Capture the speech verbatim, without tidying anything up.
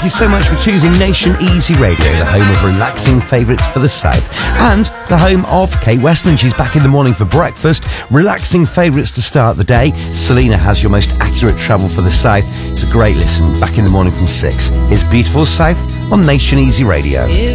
you so much for choosing Nation Easy Radio, the home of relaxing favourites for the South, and the home of Kate Weston. She's back in the morning for breakfast. Relaxing favourites to start the day. Selena has your most accurate travel for the South. It's a great listen. Back in the morning from six. It's Beautiful South on Nation Easy Radio.